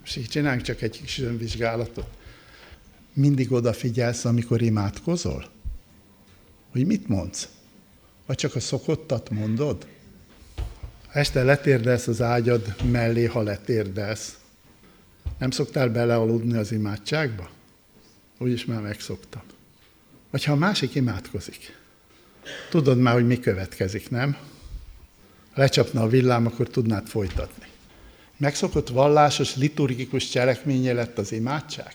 És így csináljunk csak egy kis önvizsgálatot. Mindig odafigyelsz, amikor imádkozol? Hogy mit mondsz? Vagy csak a szokottat mondod? Este letérdelsz az ágyad mellé, ha letérdelsz. Nem szoktál belealudni az imádságba? Úgyis már megszoktam. Vagy ha a másik imádkozik, tudod már, hogy mi következik, nem? Ha lecsapna a villám, akkor tudnád folytatni. Megszokott vallásos, liturgikus cselekménye lett az imádság?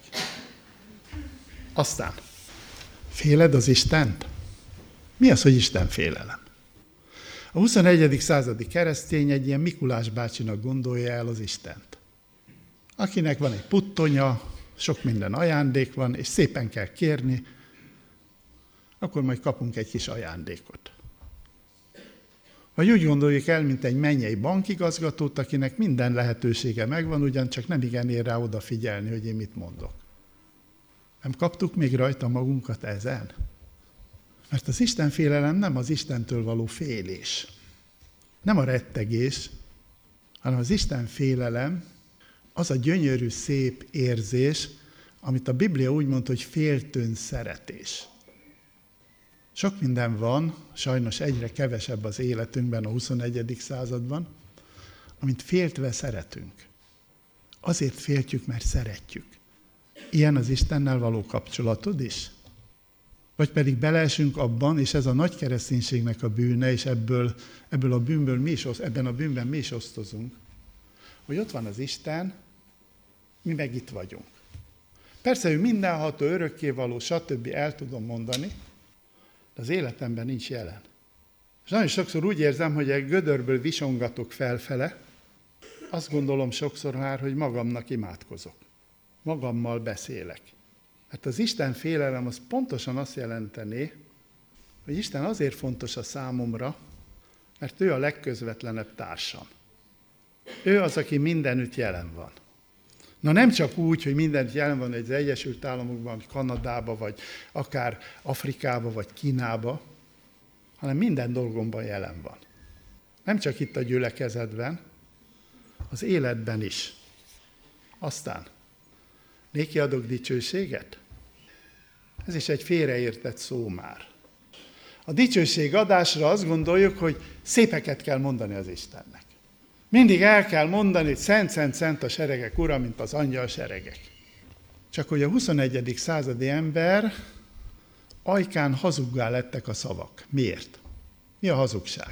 Aztán, féled az Istent? Mi az, hogy Isten félelem? A 21. századi keresztény egy ilyen Mikulás bácsinak gondolja el az Istent, akinek van egy puttonya, sok minden ajándék van, és szépen kell kérni, akkor majd kapunk egy kis ajándékot. Vagy úgy gondoljuk el, mint egy mennyei bankigazgatót, akinek minden lehetősége megvan, ugyancsak nem igen ér rá odafigyelni, hogy én mit mondok. Nem kaptuk még rajta magunkat ezen? Mert az istenfélelem nem az Istentől való félés, nem a rettegés, hanem az istenfélelem az a gyönyörű, szép érzés, amit a Biblia úgy mond, hogy féltőn szeretés. Sok minden van, sajnos egyre kevesebb az életünkben a 21. században, amit féltve szeretünk. Azért féltjük, mert szeretjük. Ilyen az Istennel való kapcsolatod is? Vagy pedig beleesünk abban, és ez a nagy kereszténységnek a bűne, és ebből a bűnből ebben a bűnben mi is osztozunk, hogy ott van az Isten, mi meg itt vagyunk. Persze ő mindenható, örökkévaló, stb. El tudom mondani, de az életemben nincs jelen. És nagyon sokszor úgy érzem, hogy egy gödörből visongatok felfele, azt gondolom sokszor már, hogy magamnak imádkozok. Magammal beszélek. Hát az Isten félelem az pontosan azt jelenteni, hogy Isten azért fontos a számomra, mert ő a legközvetlenebb társam. Ő az, aki mindenütt jelen van. Na nem csak úgy, hogy mindenütt jelen van egy Egyesült Államokban, vagy Kanadában, vagy akár Afrikában, vagy Kínában, hanem minden dolgomban jelen van. Nem csak itt a gyülekezetben, az életben is. Aztán, néki adok dicsőséget? Ez is egy félreértett szó már. A dicsőség adásra azt gondoljuk, hogy szépeket kell mondani az Istennek. Mindig el kell mondani, hogy szent, szent, szent a seregek ura, mint az angyal seregek. Csak hogy a 21. századi ember ajkán hazuggá lettek a szavak. Miért? Mi a hazugság?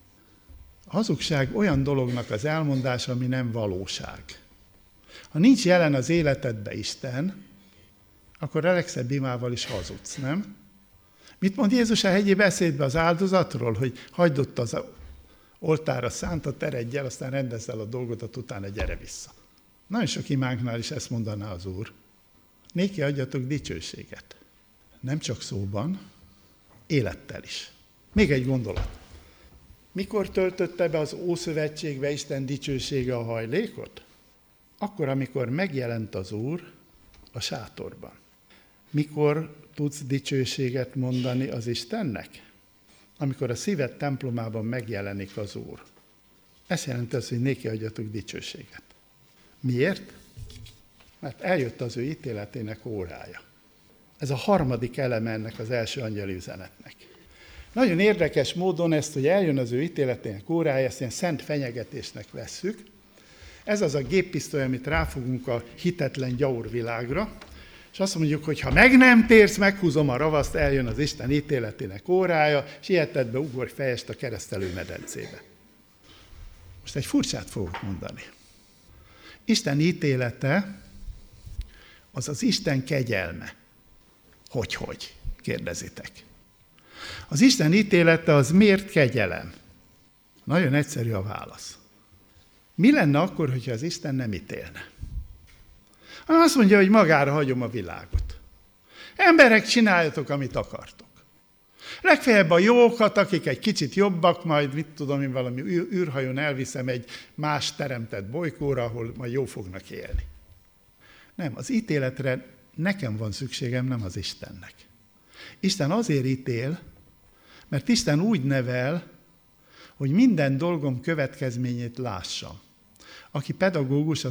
A hazugság olyan dolognak az elmondása, ami nem valóság. Ha nincs jelen az életedbe Isten, akkor a legszebb imával is hazudsz, nem? Mit mond Jézus a hegyi beszédbe az áldozatról, hogy hagyd ott az oltára szántat, eredj el, aztán rendezd el a dolgodat, utána gyere vissza. Nagyon sok imánknál is ezt mondaná az Úr. Néki adjatok dicsőséget. Nem csak szóban, élettel is. Még egy gondolat. Mikor töltötte be az Ószövetségbe Isten dicsősége a hajlékot? Akkor, amikor megjelent az Úr a sátorban. Mikor tudsz dicsőséget mondani az Istennek? Amikor a szíved templomában megjelenik az Úr. Ez jelenti azt, hogy néki adjatok dicsőséget. Miért? Mert eljött az ő ítéletének órája. Ez a harmadik eleme ennek az első angyali üzenetnek. Nagyon érdekes módon ezt, hogy eljön az ő ítéletének órája, ezt ilyen szent fenyegetésnek vesszük. Ez az a géppisztoly, amit ráfogunk a hitetlen gyaurvilágra, és azt mondjuk, hogy ha meg nem térsz, meghúzom a ravaszt, eljön az Isten ítéletének órája, és ilyetetbe ugorj fejest a keresztelőmedencébe. Most egy furcsát fogok mondani. Isten ítélete az az Isten kegyelme. Hogy? Kérdezitek. Az Isten ítélete az miért kegyelem? Nagyon egyszerű a válasz. Mi lenne akkor, hogyha az Isten nem ítélne? Azt mondja, hogy magára hagyom a világot. Emberek, csináljatok, amit akartok. Legfeljebb a jókat, akik egy kicsit jobbak, majd mit tudom én, valami űrhajón elviszem egy más teremtett bolygóra, ahol majd jó fognak élni. Nem, az ítéletre nekem van szükségem, nem az Istennek. Isten azért ítél, mert Isten úgy nevel, hogy minden dolgom következményét lássam. Aki pedagógus,